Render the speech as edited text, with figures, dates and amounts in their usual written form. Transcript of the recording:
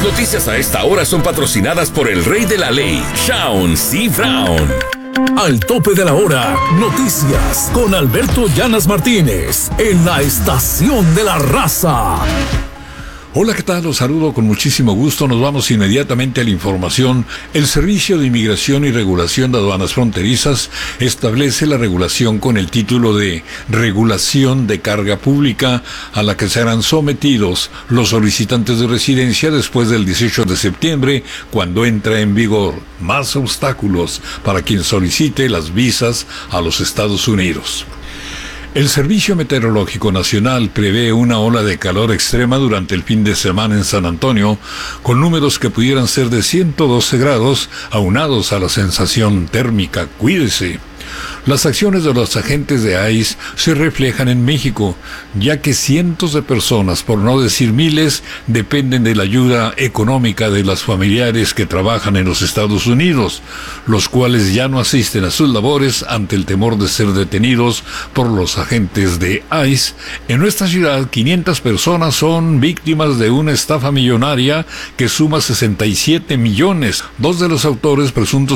noticias a esta hora son patrocinadas por el rey de la ley, Shaun C. Brown. Al tope de la hora, noticias con Alberto Llanas Martínez en la Estación de la Raza. Hola, ¿qué tal? Los saludo con muchísimo gusto. Nos vamos inmediatamente a la información. El Servicio de Inmigración y Regulación de Aduanas Fronterizas establece la regulación con el título de Regulación de Carga Pública a la que serán sometidos los solicitantes de residencia después del 18 de septiembre, cuando entra en vigor. Más obstáculos para quien solicite las visas a los Estados Unidos. El Servicio Meteorológico Nacional prevé una ola de calor extrema durante el fin de semana en San Antonio, con números que pudieran ser de 112 grados, aunados a la sensación térmica. Cuídese. Las acciones de los agentes de ICE se reflejan en México, ya que cientos de personas, por no decir miles, dependen de la ayuda económica de los familiares que trabajan en los Estados Unidos, los cuales ya no asisten a sus labores ante el temor de ser detenidos por los agentes de ICE. En nuestra ciudad, 500 personas son víctimas de una estafa millonaria que suma 67 millones. Dos de los autores presuntos